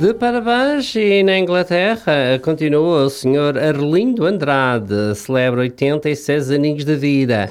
De parabéns, e na Inglaterra continua o Sr. Arlindo Andrade, celebra 86 aninhos de vida.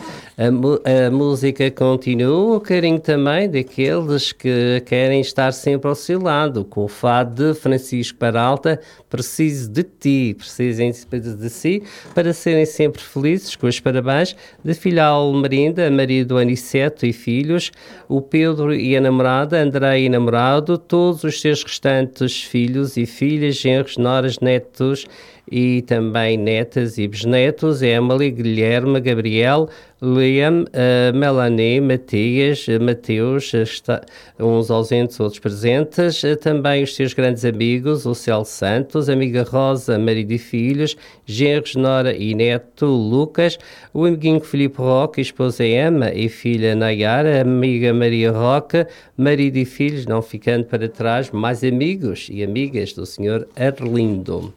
A música continua, o carinho também daqueles que querem estar sempre ao seu lado, com o fado de Francisco Peralta, preciso de ti, precisem de si, para serem sempre felizes, com os parabéns de filha Almerinda, marido Aniceto e filhos, o Pedro e a namorada, André e namorado, todos os seus restantes filhos e filhas, genros, noras, netos e também netas e bisnetos, Emily, Guilherme, Gabriel, Liam, Melanie, Matias, Mateus, uns ausentes, outros presentes, também os seus grandes amigos, o Céu Santos, amiga Rosa, marido e filhos, genros, nora e neto, Lucas, o amiguinho Filipe Roque, esposa Emma e filha Nayara, amiga Maria Roque, marido e filhos, não ficando para trás, mais amigos e amigas do Sr. Arlindo.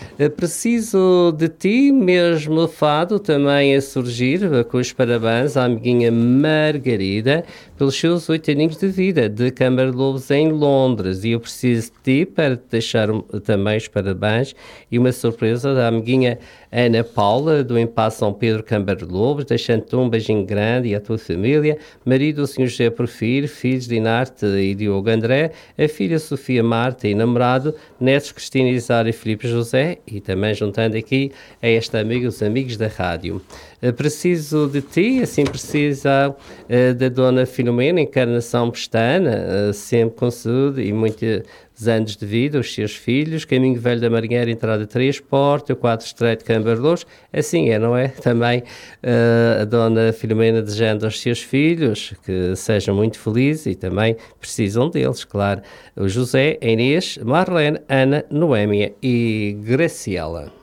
Preciso de ti, mesmo fado também a surgir, com os parabéns à amiguinha Margarida pelos seus 8 aninhos de vida de Câmara de Lobos em Londres, e eu preciso de ti para te deixar também os parabéns e uma surpresa da amiguinha Ana Paula do Impasse São Pedro, Câmara de Lobos, deixando-te um beijinho grande e à tua família, marido o Sr. José Porfírio, filhos de Inarte e Diogo André, a filha Sofia Marta e namorado, netos Cristina Isara e Filipe José, e também juntando aqui a esta amiga, os amigos da rádio. Preciso de ti, assim precisa da Dona Filomena, Encarnação Pestana, sempre com saúde e muitos anos de vida, os seus filhos, Caminho Velho da Marinheira, entrada 3, Porta, 4 Estreito, Câmara de Louros, assim é, não é? Também a Dona Filomena desejando aos seus filhos que sejam muito felizes e também precisam deles, claro. O José, a Inês, Marlene, Ana, Noémia e Graciela.